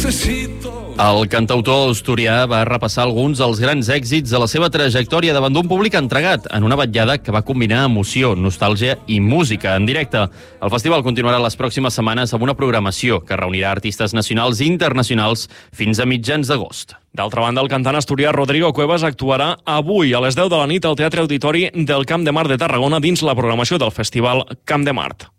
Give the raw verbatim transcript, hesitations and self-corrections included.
El cantautor asturià va repassar alguns dels grans èxits de la seva trajectòria davant d'un públic entregat en una vetllada que va combinar emoció, nostàlgia i música en directe. El festival continuarà les pròximes setmanes amb una programació que reunirà artistes nacionals i internacionals fins a mitjans d'agost. D'altra banda, el cantant asturià Rodrigo Cuevas actuarà avui a les deu de la nit al Teatre Auditori del Camp de Mar de Tarragona dins la programació del Festival Camp de Mart.